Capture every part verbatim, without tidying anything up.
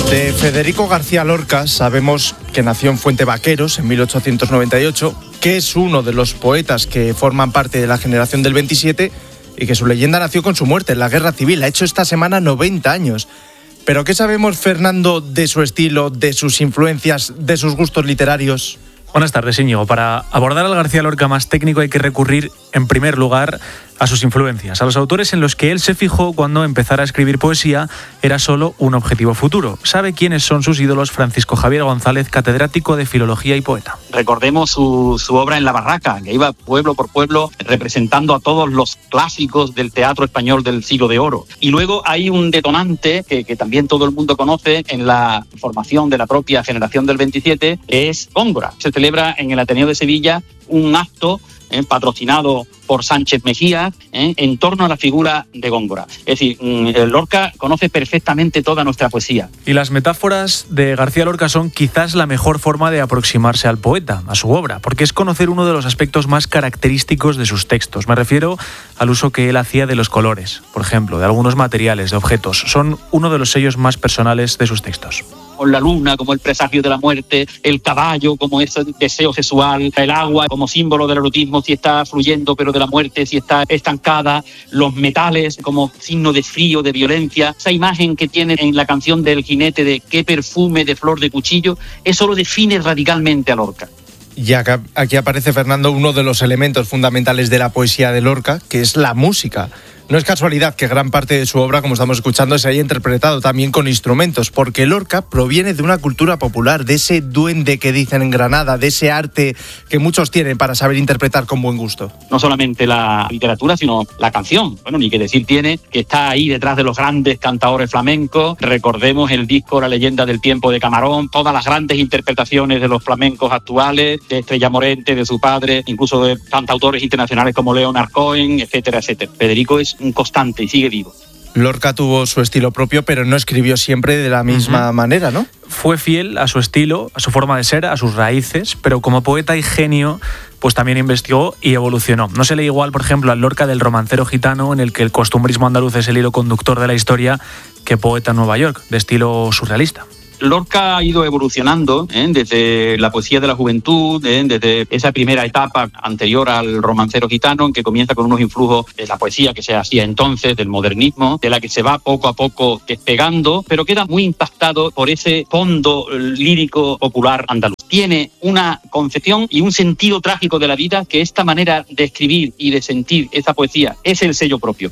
De Federico García Lorca sabemos que nació en Fuente Vaqueros en mil ochocientos noventa y ocho, que es uno de los poetas que forman parte de la generación del veintisiete y que su leyenda nació con su muerte en la Guerra Civil. Ha hecho esta semana noventa años. ¿Pero qué sabemos, Fernando, de su estilo, de sus influencias, de sus gustos literarios? Buenas tardes, Íñigo. Para abordar al García Lorca más técnico hay que recurrir, en primer lugar, a sus influencias, a los autores en los que él se fijó cuando empezar a escribir poesía era solo un objetivo futuro. ¿Sabe quiénes son sus ídolos? Francisco Javier González, catedrático de Filología y poeta. Recordemos su, su obra En la Barraca, que iba pueblo por pueblo representando a todos los clásicos del teatro español del siglo de oro. Y luego hay un detonante que, que también todo el mundo conoce en la formación de la propia generación del veintisiete, que es Góngora. Se celebra en el Ateneo de Sevilla un acto Eh, patrocinado por Sánchez Mejía, eh, en torno a la figura de Góngora. Es decir, mm, Lorca conoce perfectamente toda nuestra poesía. Y las metáforas de García Lorca son quizás la mejor forma de aproximarse al poeta, a su obra, porque es conocer uno de los aspectos más característicos de sus textos. Me refiero al uso que él hacía de los colores, por ejemplo, de algunos materiales, de objetos. Son uno de los sellos más personales de sus textos. Con la luna como el presagio de la muerte, el caballo como ese deseo sexual, el agua como símbolo del erotismo si está fluyendo, pero de la muerte si está estancada, los metales como signo de frío, de violencia. Esa imagen que tiene en la canción del jinete de qué perfume de flor de cuchillo, eso lo define radicalmente a Lorca. Y acá, aquí aparece, Fernando, uno de los elementos fundamentales de la poesía de Lorca, que es la música. No es casualidad que gran parte de su obra, como estamos escuchando, se haya interpretado también con instrumentos, porque Lorca proviene de una cultura popular, de ese duende que dicen en Granada, de ese arte que muchos tienen para saber interpretar con buen gusto. No solamente la literatura, sino la canción. Bueno, ni que decir tiene que está ahí detrás de los grandes cantadores flamencos. Recordemos el disco La leyenda del tiempo de Camarón, todas las grandes interpretaciones de los flamencos actuales, de Estrella Morente, de su padre, incluso de cantautores internacionales como Leonard Cohen, etcétera, etcétera. Federico es un constante y sigue vivo. Lorca tuvo su estilo propio, pero no escribió siempre de la misma uh-huh. manera, ¿no? Fue fiel a su estilo, a su forma de ser, a sus raíces, pero como poeta y genio, pues también investigó y evolucionó. No se lee igual, por ejemplo, al Lorca del Romancero Gitano, en el que el costumbrismo andaluz es el hilo conductor de la historia, que poeta en Nueva York, de estilo surrealista. Lorca ha ido evolucionando ¿eh? desde la poesía de la juventud, ¿eh? desde esa primera etapa anterior al Romancero Gitano, en que comienza con unos influjos de la poesía que se hacía entonces, del modernismo, de la que se va poco a poco despegando, pero queda muy impactado por ese fondo lírico popular andaluz. Tiene una concepción y un sentido trágico de la vida que esta manera de escribir y de sentir esa poesía es el sello propio.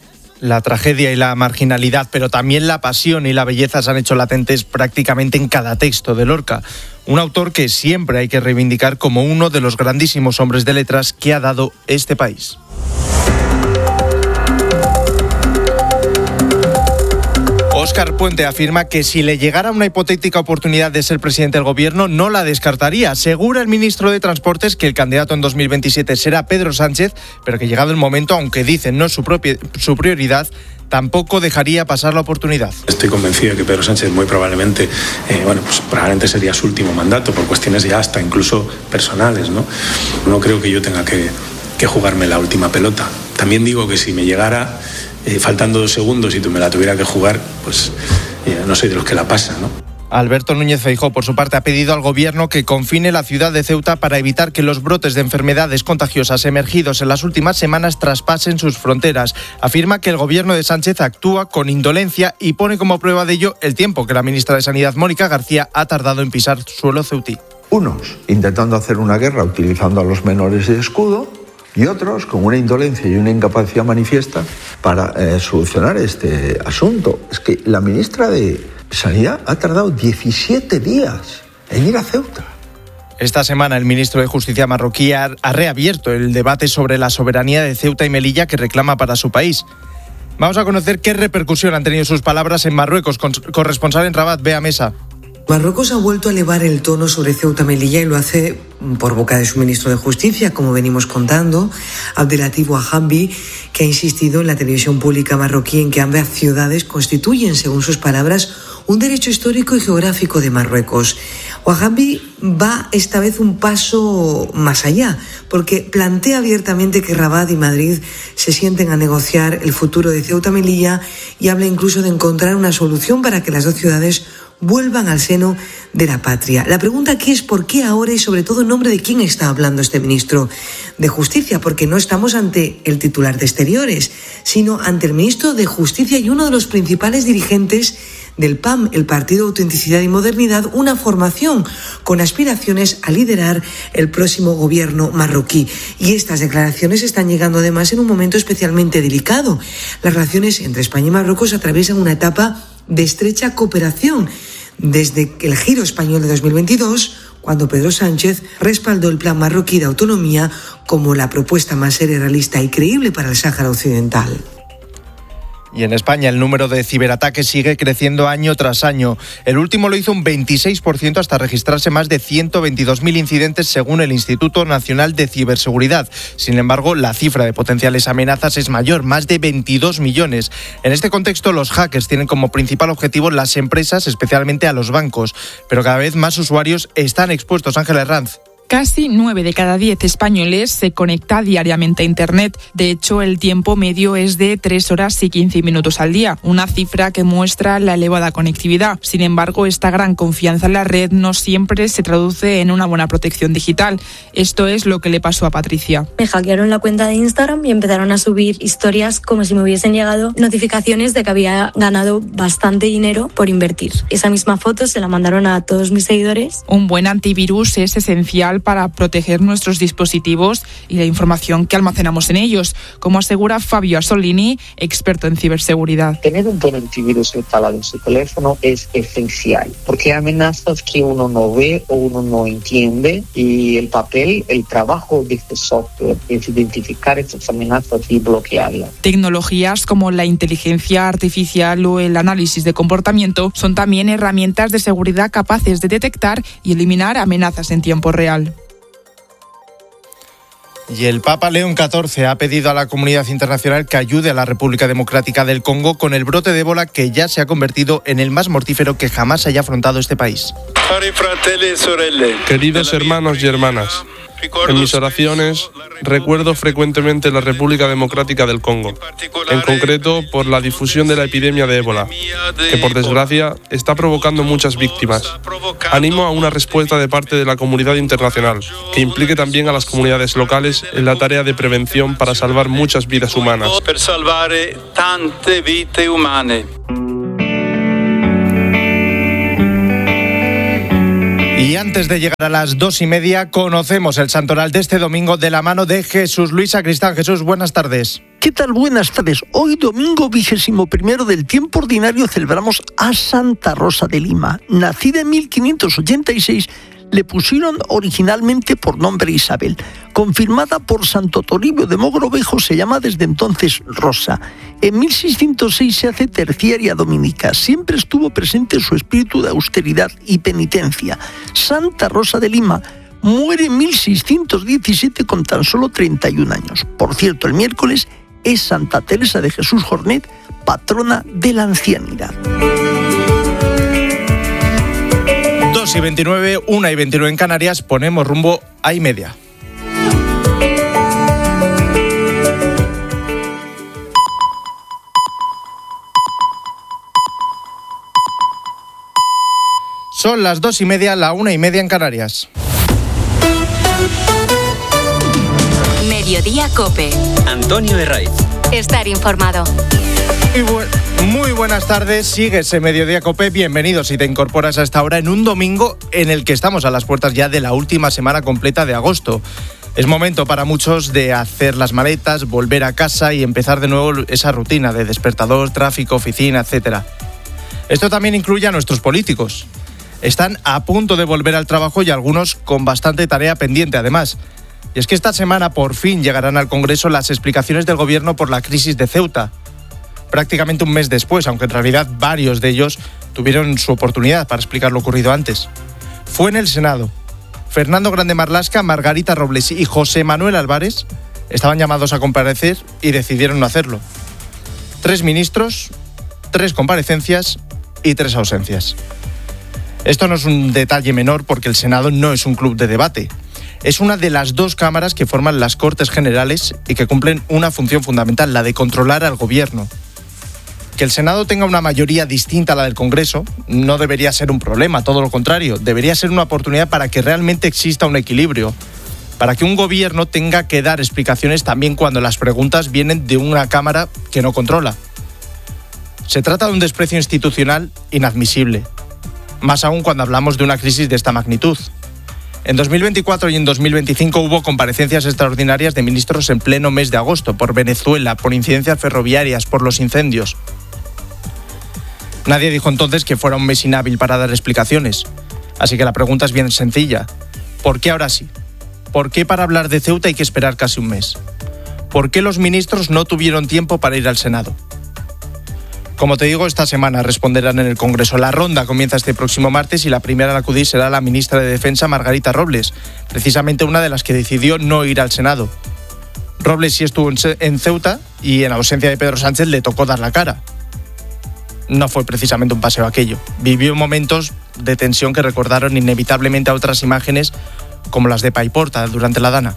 La tragedia y la marginalidad, pero también la pasión y la belleza se han hecho latentes prácticamente en cada texto de Lorca. Un autor que siempre hay que reivindicar como uno de los grandísimos hombres de letras que ha dado este país. Óscar Puente afirma que si le llegara una hipotética oportunidad de ser presidente del gobierno, no la descartaría. Asegura el ministro de Transportes que el candidato en dos mil veintisiete será Pedro Sánchez, pero que llegado el momento, aunque dicen no es su, propia, su prioridad, tampoco dejaría pasar la oportunidad. Estoy convencido de que Pedro Sánchez muy probablemente, eh, bueno, pues probablemente sería su último mandato por cuestiones ya hasta incluso personales, ¿no? No creo que yo tenga que, que jugarme la última pelota. También digo que si me llegara Eh, faltando dos segundos y tú me la tuviera que jugar, pues eh, no soy de los que la pasan, ¿no? Alberto Núñez Feijóo, por su parte, ha pedido al gobierno que confine la ciudad de Ceuta para evitar que los brotes de enfermedades contagiosas emergidos en las últimas semanas traspasen sus fronteras. Afirma que el gobierno de Sánchez actúa con indolencia y pone como prueba de ello el tiempo que la ministra de Sanidad, Mónica García, ha tardado en pisar suelo ceutí. Unos intentando hacer una guerra utilizando a los menores de escudo, y otros con una indolencia y una incapacidad manifiesta para eh, solucionar este asunto. Es que la ministra de Sanidad ha tardado diecisiete días en ir a Ceuta. Esta semana el ministro de Justicia marroquí ha reabierto el debate sobre la soberanía de Ceuta y Melilla que reclama para su país. Vamos a conocer qué repercusión han tenido sus palabras en Marruecos. Corresponsal en Rabat, Bea Mesa. Marruecos ha vuelto a elevar el tono sobre Ceuta y Melilla y lo hace por boca de su ministro de Justicia, como venimos contando, Abdelatif Ouahabi, que ha insistido en la televisión pública marroquí en que ambas ciudades constituyen, según sus palabras, un derecho histórico y geográfico de Marruecos. Ouahabi va esta vez un paso más allá, porque plantea abiertamente que Rabat y Madrid se sienten a negociar el futuro de Ceuta y Melilla y habla incluso de encontrar una solución para que las dos ciudades vuelvan al seno de la patria. La pregunta aquí es por qué ahora y sobre todo en nombre de quién está hablando este ministro de Justicia, porque no estamos ante el titular de Exteriores, sino ante el ministro de Justicia y uno de los principales dirigentes del P A M, el Partido Autenticidad y Modernidad, una formación con aspiraciones a liderar el próximo gobierno marroquí. Y estas declaraciones están llegando además en un momento especialmente delicado. Las relaciones entre España y Marruecos atraviesan una etapa de estrecha cooperación desde el giro español de dos mil veintidós, cuando Pedro Sánchez respaldó el plan marroquí de autonomía como la propuesta más seria, realista y creíble para el Sáhara Occidental. Y en España el número de ciberataques sigue creciendo año tras año. El último lo hizo un veintiséis por ciento hasta registrarse más de ciento veintidós mil incidentes según el Instituto Nacional de Ciberseguridad. Sin embargo, la cifra de potenciales amenazas es mayor, más de veintidós millones. En este contexto, los hackers tienen como principal objetivo las empresas, especialmente a los bancos. Pero cada vez más usuarios están expuestos. Ángela Herranz. Casi nueve de cada diez españoles se conecta diariamente a Internet. De hecho, el tiempo medio es de tres horas y quince minutos al día, una cifra que muestra la elevada conectividad. Sin embargo, esta gran confianza en la red no siempre se traduce en una buena protección digital. Esto es lo que le pasó a Patricia. Me hackearon la cuenta de Instagram y empezaron a subir historias como si me hubiesen llegado notificaciones de que había ganado bastante dinero por invertir. Esa misma foto se la mandaron a todos mis seguidores. Un buen antivirus es esencial para proteger nuestros dispositivos y la información que almacenamos en ellos, como asegura Fabio Asolini, experto en ciberseguridad. Tener un buen antivirus instalado en su teléfono es esencial, porque hay amenazas que uno no ve o uno no entiende, y el papel, el trabajo de este software es identificar estas amenazas y bloquearlas. Tecnologías como la inteligencia artificial o el análisis de comportamiento son también herramientas de seguridad capaces de detectar y eliminar amenazas en tiempo real. Y el Papa León catorce ha pedido a la comunidad internacional que ayude a la República Democrática del Congo con el brote de ébola que ya se ha convertido en el más mortífero que jamás haya afrontado este país. Queridos hermanos y hermanas, en mis oraciones recuerdo frecuentemente la República Democrática del Congo, en concreto por la difusión de la epidemia de ébola, que por desgracia está provocando muchas víctimas. Animo a una respuesta de parte de la comunidad internacional, que implique también a las comunidades locales en la tarea de prevención para salvar muchas vidas humanas. Y antes de llegar a las dos y media, conocemos el santoral de este domingo de la mano de Jesús Luis Sacristán. Jesús, buenas tardes. ¿Qué tal? Buenas tardes. Hoy, domingo vigésimo primero del tiempo ordinario, celebramos a Santa Rosa de Lima. Nacida en mil quinientos ochenta y seis, le pusieron originalmente por nombre Isabel. Confirmada por Santo Toribio de Mogrovejo, se llama desde entonces Rosa. En mil seiscientos seis se hace terciaria dominica. Siempre estuvo presente su espíritu de austeridad y penitencia. Santa Rosa de Lima muere en mil seiscientos diecisiete con tan solo treinta y un años. Por cierto, el miércoles es Santa Teresa de Jesús Jornet, patrona de la ancianidad. dos y veintinueve, una y veintinueve en Canarias, ponemos rumbo a y media. Son las dos y media, la una y media en Canarias. Mediodía COPE. Antonio Herraiz. Estar informado. Muy, bu- muy buenas tardes, sigue ese Mediodía COPE, bienvenidos si te incorporas a esta hora en un domingo en el que estamos a las puertas ya de la última semana completa de agosto. Es momento para muchos de hacer las maletas, volver a casa y empezar de nuevo esa rutina de despertador, tráfico, oficina, etcétera. Esto también incluye a nuestros políticos. Están a punto de volver al trabajo y algunos con bastante tarea pendiente además. Y es que esta semana por fin llegarán al Congreso las explicaciones del Gobierno por la crisis de Ceuta. Prácticamente un mes después, aunque en realidad varios de ellos tuvieron su oportunidad para explicar lo ocurrido antes. Fue en el Senado. Fernando Grande Marlaska, Margarita Robles y José Manuel Álvarez estaban llamados a comparecer y decidieron no hacerlo. Tres ministros, tres comparecencias y tres ausencias. Esto no es un detalle menor porque el Senado no es un club de debate. Es una de las dos cámaras que forman las Cortes Generales y que cumplen una función fundamental, la de controlar al gobierno. Que el Senado tenga una mayoría distinta a la del Congreso no debería ser un problema, todo lo contrario, debería ser una oportunidad para que realmente exista un equilibrio, para que un gobierno tenga que dar explicaciones también cuando las preguntas vienen de una cámara que no controla. Se trata de un desprecio institucional inadmisible, más aún cuando hablamos de una crisis de esta magnitud. En dos mil veinticuatro y en dos mil veinticinco hubo comparecencias extraordinarias de ministros en pleno mes de agosto, por Venezuela, por incidencias ferroviarias, por los incendios. Nadie dijo entonces que fuera un mes inhábil para dar explicaciones. Así que la pregunta es bien sencilla. ¿Por qué ahora sí? ¿Por qué para hablar de Ceuta hay que esperar casi un mes? ¿Por qué los ministros no tuvieron tiempo para ir al Senado? Como te digo, esta semana responderán en el Congreso. La ronda comienza este próximo martes y la primera en acudir será la ministra de Defensa, Margarita Robles, precisamente una de las que decidió no ir al Senado. Robles sí estuvo en Ceuta y en ausencia de Pedro Sánchez le tocó dar la cara. No fue precisamente un paseo aquello. Vivió momentos de tensión que recordaron inevitablemente a otras imágenes como las de Paiporta durante la Dana.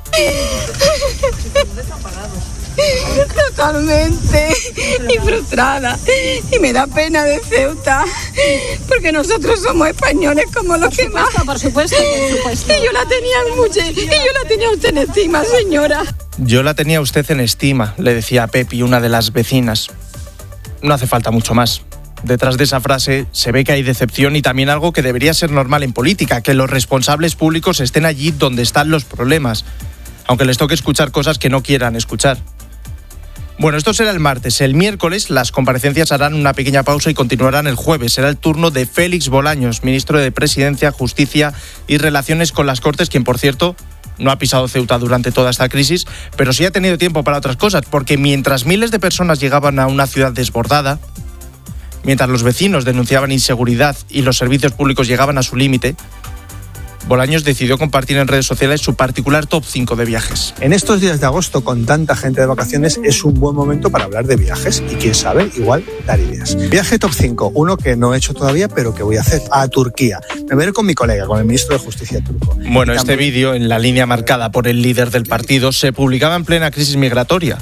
Totalmente y frustrada, y me da pena de Ceuta porque nosotros somos españoles como los que más. Por supuesto, por supuesto. Y yo la tenía mucho, y yo la tenía usted en estima, señora. Yo la tenía usted en estima, le decía a Pepi, una de las vecinas. No hace falta mucho más. Detrás de esa frase se ve que hay decepción y también algo que debería ser normal en política, que los responsables públicos estén allí donde están los problemas, aunque les toque escuchar cosas que no quieran escuchar. Bueno, esto será el martes. El miércoles las comparecencias harán una pequeña pausa y continuarán el jueves. Será el turno de Félix Bolaños, ministro de Presidencia, Justicia y Relaciones con las Cortes, quien, por cierto, no ha pisado Ceuta durante toda esta crisis, pero sí ha tenido tiempo para otras cosas, porque mientras miles de personas llegaban a una ciudad desbordada, mientras los vecinos denunciaban inseguridad y los servicios públicos llegaban a su límite, Bolaños decidió compartir en redes sociales su particular top cinco de viajes. En estos días de agosto, con tanta gente de vacaciones, es un buen momento para hablar de viajes y, quién sabe, igual dar ideas. Viaje top cinco, uno que no he hecho todavía, pero que voy a hacer, a Turquía. Me voy a ir con mi colega, con el ministro de Justicia turco. Bueno, este vídeo, en la línea marcada por el líder del partido, se publicaba en plena crisis migratoria.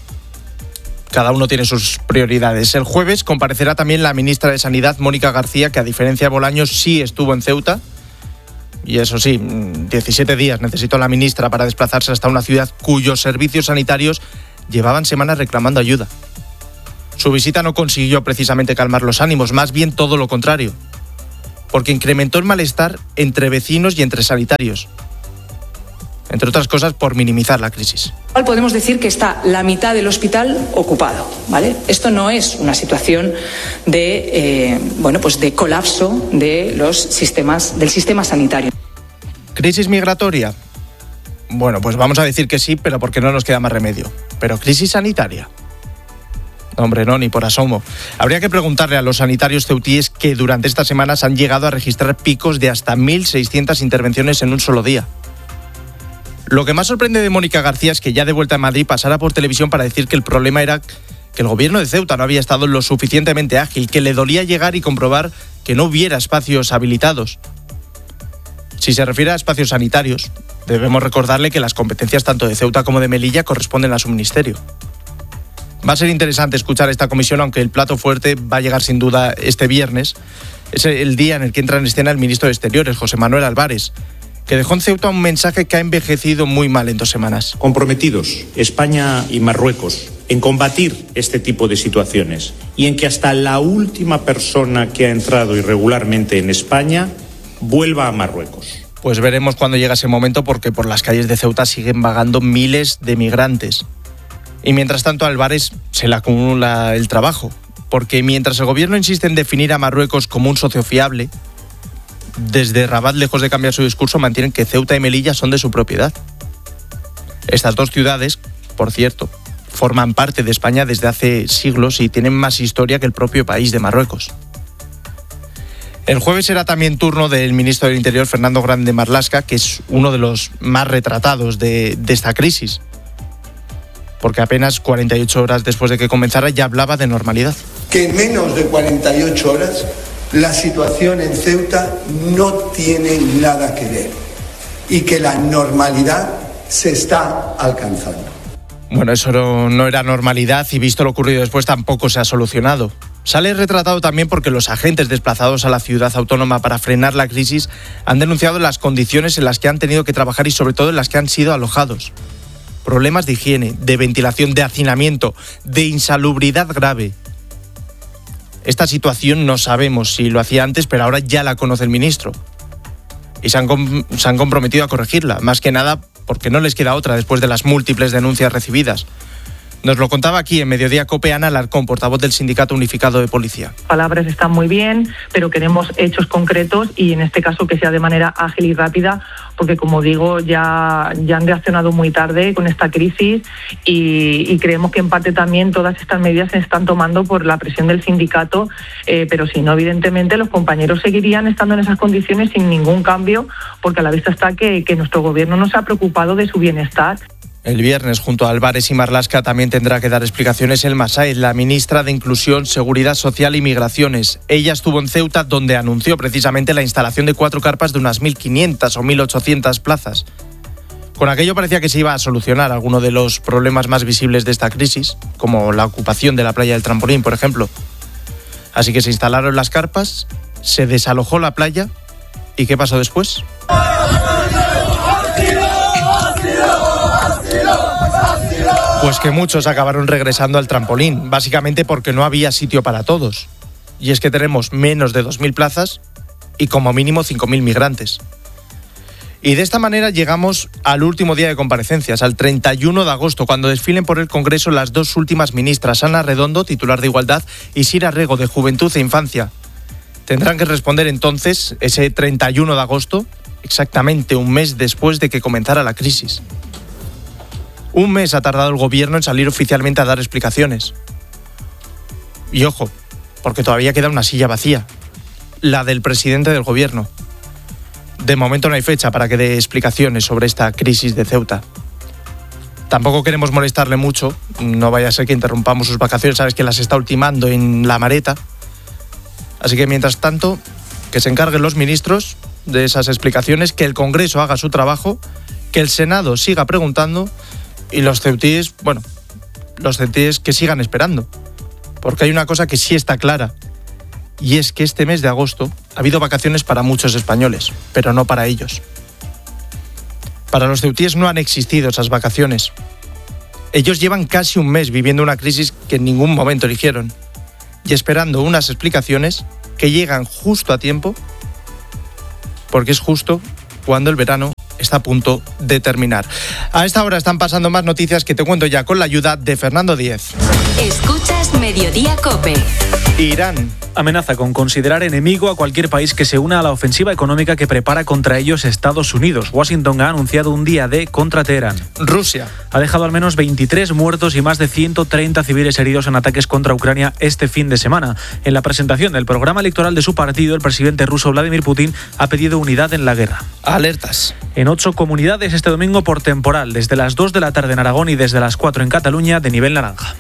Cada uno tiene sus prioridades. El jueves comparecerá también la ministra de Sanidad, Mónica García, que a diferencia de Bolaños sí estuvo en Ceuta. Y eso sí, diecisiete días necesitó la ministra para desplazarse hasta una ciudad cuyos servicios sanitarios llevaban semanas reclamando ayuda. Su visita no consiguió precisamente calmar los ánimos, más bien todo lo contrario, porque incrementó el malestar entre vecinos y entre sanitarios. Entre otras cosas, por minimizar la crisis. Podemos decir que está la mitad del hospital ocupado, ¿vale? Esto no es una situación de, eh, bueno, pues de colapso de los sistemas, del sistema sanitario. ¿Crisis migratoria? Bueno, pues vamos a decir que sí, pero porque no nos queda más remedio. ¿Pero crisis sanitaria? Hombre, no, ni por asomo. Habría que preguntarle a los sanitarios ceutíes que durante estas semanas han llegado a registrar picos de hasta mil seiscientas intervenciones en un solo día. Lo que más sorprende de Mónica García es que ya de vuelta en Madrid pasara por televisión para decir que el problema era que el gobierno de Ceuta no había estado lo suficientemente ágil, que le dolía llegar y comprobar que no hubiera espacios habilitados. Si se refiere a espacios sanitarios, debemos recordarle que las competencias tanto de Ceuta como de Melilla corresponden a su ministerio. Va a ser interesante escuchar esta comisión, aunque el plato fuerte va a llegar sin duda este viernes. Es el día en el que entra en escena el ministro de Exteriores, José Manuel Álvarez, que dejó en Ceuta un mensaje que ha envejecido muy mal en dos semanas. Comprometidos, España y Marruecos, en combatir este tipo de situaciones y en que hasta la última persona que ha entrado irregularmente en España vuelva a Marruecos. Pues veremos cuando llega ese momento, porque por las calles de Ceuta siguen vagando miles de migrantes. Y mientras tanto a Álvarez se le acumula el trabajo, porque mientras el gobierno insiste en definir a Marruecos como un socio fiable, desde Rabat, lejos de cambiar su discurso, mantienen que Ceuta y Melilla son de su propiedad. Estas dos ciudades, por cierto, forman parte de España desde hace siglos y tienen más historia que el propio país de Marruecos. El jueves será también turno del ministro del Interior, Fernando Grande Marlaska, que es uno de los más retratados de, de esta crisis, porque apenas cuarenta y ocho horas después de que comenzara ya hablaba de normalidad. Que en menos de cuarenta y ocho horas la situación en Ceuta no tiene nada que ver y que la normalidad se está alcanzando. Bueno, eso no, no era normalidad y visto lo ocurrido después tampoco se ha solucionado. Sale retratado también porque los agentes desplazados a la ciudad autónoma para frenar la crisis han denunciado las condiciones en las que han tenido que trabajar y sobre todo en las que han sido alojados. Problemas de higiene, de ventilación, de hacinamiento, de insalubridad grave. Esta situación no sabemos si lo hacía antes, pero ahora ya la conoce el ministro. Y se han, com- se han comprometido a corregirla, más que nada porque no les queda otra después de las múltiples denuncias recibidas. Nos lo contaba aquí en Mediodía COPE Ana Alarcón, portavoz del Sindicato Unificado de Policía. Palabras están muy bien, pero queremos hechos concretos y en este caso que sea de manera ágil y rápida, porque como digo, ya, ya han reaccionado muy tarde con esta crisis y, y creemos que en parte también todas estas medidas se están tomando por la presión del sindicato, eh, pero si no, evidentemente los compañeros seguirían estando en esas condiciones sin ningún cambio, porque a la vista está que, que nuestro gobierno no se ha preocupado de su bienestar. El viernes, junto a Álvarez y Marlaska, también tendrá que dar explicaciones Elma Sáez, la ministra de Inclusión, Seguridad Social y Migraciones. Ella estuvo en Ceuta, donde anunció precisamente la instalación de cuatro carpas de unas mil quinientas o mil ochocientas plazas. Con aquello parecía que se iba a solucionar alguno de los problemas más visibles de esta crisis, como la ocupación de la playa del Trampolín, por ejemplo. Así que se instalaron las carpas, se desalojó la playa, ¿y qué pasó después? Pues que muchos acabaron regresando al trampolín, básicamente porque no había sitio para todos. Y es que tenemos menos de dos mil plazas y como mínimo cinco mil migrantes. Y de esta manera llegamos al último día de comparecencias, al treinta y uno de agosto, cuando desfilen por el Congreso las dos últimas ministras, Ana Redondo, titular de Igualdad, y Sira Rego, de Juventud e Infancia. Tendrán que responder entonces, ese treinta y uno de agosto, exactamente un mes después de que comenzara la crisis. Un mes ha tardado el gobierno en salir oficialmente a dar explicaciones. Y ojo, porque todavía queda una silla vacía, la del presidente del gobierno. De momento no hay fecha para que dé explicaciones sobre esta crisis de Ceuta. Tampoco queremos molestarle mucho, no vaya a ser que interrumpamos sus vacaciones, sabes que las está ultimando en La Mareta. Así que mientras tanto, que se encarguen los ministros de esas explicaciones, que el Congreso haga su trabajo, que el Senado siga preguntando y los ceutíes, bueno, los ceutíes que sigan esperando. Porque hay una cosa que sí está clara, y es que este mes de agosto ha habido vacaciones para muchos españoles, pero no para ellos. Para los ceutíes no han existido esas vacaciones. Ellos llevan casi un mes viviendo una crisis que en ningún momento eligieron y esperando unas explicaciones que llegan justo a tiempo, porque es justo cuando el verano está a punto de terminar. A esta hora están pasando más noticias que te cuento ya con la ayuda de Fernando Díez. Escuchas Mediodía COPE. Irán amenaza con considerar enemigo a cualquier país que se una a la ofensiva económica que prepara contra ellos Estados Unidos. Washington ha anunciado un día D contra Teherán. Rusia ha dejado al menos veintitrés muertos y más de ciento treinta civiles heridos en ataques contra Ucrania este fin de semana. En la presentación del programa electoral de su partido, el presidente ruso Vladimir Putin ha pedido unidad en la guerra. Alertas en ocho comunidades este domingo por temporal, desde las dos de la tarde en Aragón y desde las cuatro en Cataluña, de nivel naranja.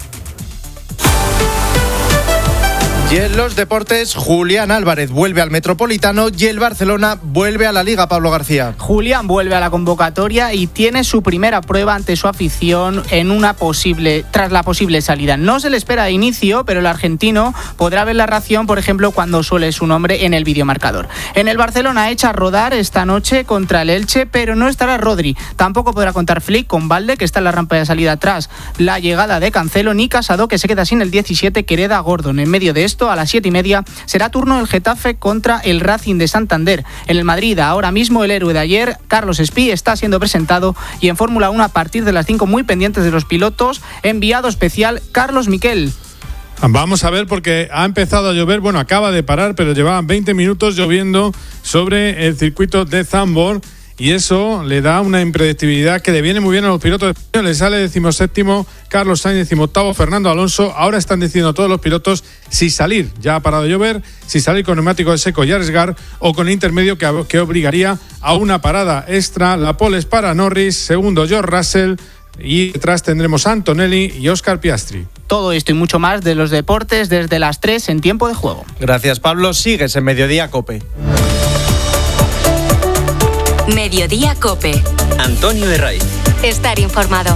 Y en los deportes, Julián Álvarez vuelve al Metropolitano y el Barcelona vuelve a la Liga, Pablo García. Julián vuelve a la convocatoria y tiene su primera prueba ante su afición en una posible, tras la posible salida. No se le espera de inicio, pero el argentino podrá ver la reacción, por ejemplo, cuando suele su nombre en el videomarcador. En el Barcelona echa a rodar esta noche contra el Elche, pero no estará Rodri. Tampoco podrá contar Flick con Valde, que está en la rampa de salida tras la llegada de Cancelo, ni Casado, que se queda sin el diecisiete, que hereda Gordon. En medio de esto, a las siete y media será turno del Getafe contra el Racing de Santander. En el Madrid, ahora mismo el héroe de ayer, Carlos Espí, está siendo presentado, y en Fórmula uno a partir de las cinco, muy pendientes de los pilotos, enviado especial Carlos Miquel. Vamos a ver, porque ha empezado a llover, bueno, acaba de parar, pero llevaban veinte minutos lloviendo sobre el circuito de Zandvoort. Y eso le da una impredictibilidad que le viene muy bien a los pilotos españoles. Sale decimoséptimo Carlos Sainz, decimoctavo Fernando Alonso. Ahora están decidiendo todos los pilotos si salir, ya ha parado de llover, si salir con neumático de seco y arriesgar, o con el intermedio que, que obligaría a una parada extra. La pole es para Norris, segundo George Russell, Y detrás tendremos a Antonelli y Óscar Piastri. Todo esto y mucho más de los deportes desde las tres en Tiempo de Juego. Gracias, Pablo. Sigues en Mediodía COPE. Mediodía COPE. Antonio Herraiz. Estar informado.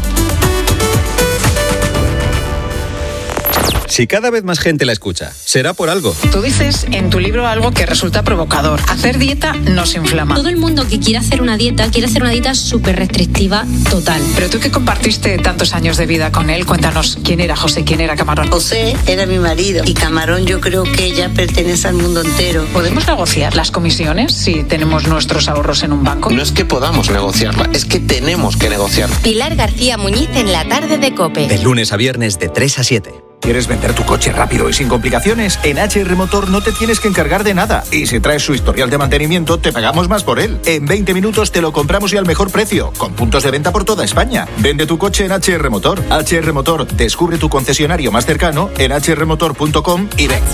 Si cada vez más gente la escucha, será por algo. Tú dices en tu libro algo que resulta provocador. Hacer dieta nos inflama. Todo el mundo que quiere hacer una dieta, quiere hacer una dieta súper restrictiva total. Pero tú que compartiste tantos años de vida con él, cuéntanos quién era José, quién era Camarón. José era mi marido y Camarón yo creo que ya pertenece al mundo entero. ¿Podemos negociar las comisiones si tenemos nuestros ahorros en un banco? No es que podamos negociarla, es que tenemos que negociarla. Pilar García Muñiz en la tarde de COPE. De lunes a viernes de tres a siete. ¿Quieres vender tu coche rápido y sin complicaciones? En H R Motor no te tienes que encargar de nada. Y si traes su historial de mantenimiento, te pagamos más por él. En veinte minutos te lo compramos y al mejor precio, con puntos de venta por toda España. Vende tu coche en H R Motor. H R Motor, descubre tu concesionario más cercano en h r motor punto com y ven.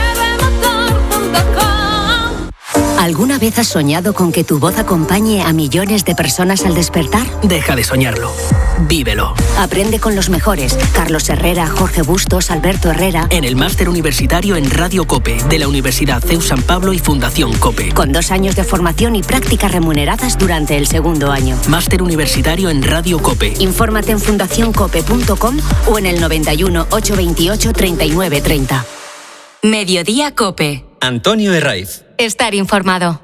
¿Alguna vez has soñado con que tu voz acompañe a millones de personas al despertar? Deja de soñarlo. Vívelo. Aprende con los mejores. Carlos Herrera, Jorge Bustos, Alberto Herrera. En el máster universitario en Radio COPE, de la Universidad C E U San Pablo y Fundación COPE. Con dos años de formación y prácticas remuneradas durante el segundo año. Máster universitario en Radio COPE. Infórmate en fundación cope punto com o en el noventa y uno, ochocientos veintiocho, treinta y nueve treinta. Mediodía COPE. Antonio Herraiz. Estar informado.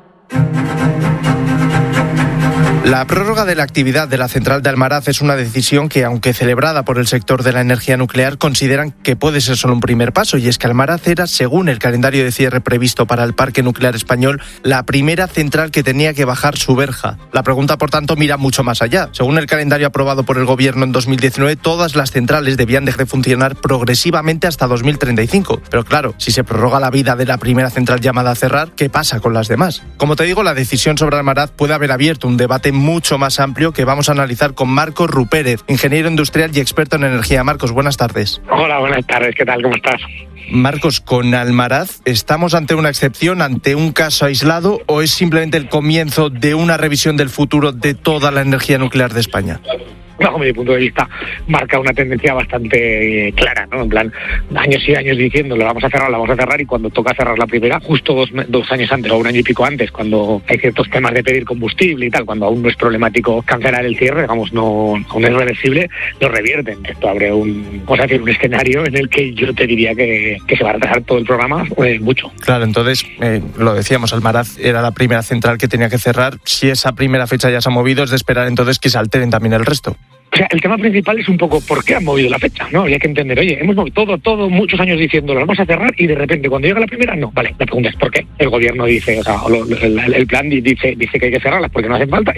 La prórroga de la actividad de la central de Almaraz es una decisión que, aunque celebrada por el sector de la energía nuclear, consideran que puede ser solo un primer paso, y es que Almaraz era, según el calendario de cierre previsto para el parque nuclear español, la primera central que tenía que bajar su verja. La pregunta, por tanto, mira mucho más allá. Según el calendario aprobado por el Gobierno en dos mil diecinueve, todas las centrales debían dejar de funcionar progresivamente hasta dos mil treinta y cinco. Pero claro, si se prorroga la vida de la primera central llamada a cerrar, ¿qué pasa con las demás? Como te digo, la decisión sobre Almaraz puede haber abierto un debate mucho más amplio que vamos a analizar con Marcos Rupérez, ingeniero industrial y experto en energía. Marcos, buenas tardes. Hola, buenas tardes. ¿Qué tal? ¿Cómo estás? Marcos, con Almaraz, ¿estamos ante una excepción, ante un caso aislado, o es simplemente el comienzo de una revisión del futuro de toda la energía nuclear de España? Bajo mi punto de vista, marca una tendencia bastante eh, clara, ¿no? En plan, años y años diciendo, la vamos a cerrar, la vamos a cerrar, y cuando toca cerrar la primera, justo dos, dos años antes o un año y pico antes, cuando hay ciertos temas de pedir combustible y tal, cuando aún no es problemático cancelar el cierre, digamos, no, aún es reversible, lo revierten. Esto abre un, vamos a decir, un escenario en el que yo te diría que, que se va a retrasar todo el programa eh, mucho. Claro, entonces, eh, lo decíamos, Almaraz era la primera central que tenía que cerrar. Si esa primera fecha ya se ha movido, es de esperar entonces que se alteren también el resto. O sea, el tema principal es un poco por qué han movido la fecha, ¿no? Y hay que entender, oye, hemos movido todo, todo, muchos años diciendo, lo vamos a cerrar, y de repente cuando llega la primera, no. Vale, la pregunta es ¿por qué? El gobierno dice, o sea, lo, el, el plan dice, dice que hay que cerrarlas porque no hacen falta,